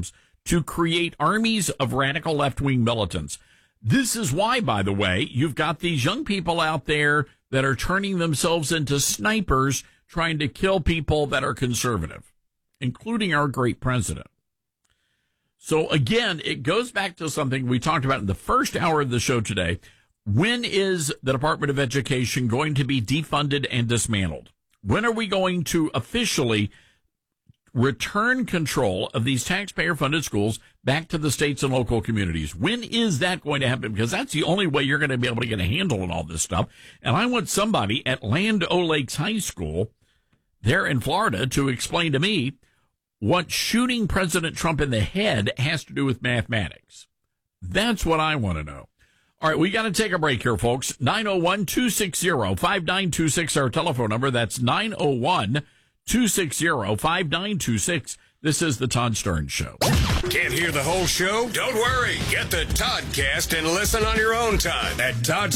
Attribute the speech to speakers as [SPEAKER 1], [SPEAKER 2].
[SPEAKER 1] programs to create armies of radical left-wing militants. This is why, by the way, you've got these young people out there that are turning themselves into snipers trying to kill people that are conservative, including our great president. So again, it goes back to something we talked about in the first hour of the show today. When is the Department of Education going to be defunded and dismantled? When are we going to officially return control of these taxpayer-funded schools back to the states and local communities? When is that going to happen? Because that's the only way you're going to be able to get a handle on all this stuff. And I want somebody at Land O'Lakes High School there in Florida to explain to me what shooting President Trump in the head has to do with mathematics. That's what I want to know. All right, we got to take a break here, folks. 901-260-5926, our telephone number. That's 901-260-5926. This is the Todd Starnes Show.
[SPEAKER 2] Can't hear the whole show? Don't worry. Get the Toddcast and listen on your own time at Todd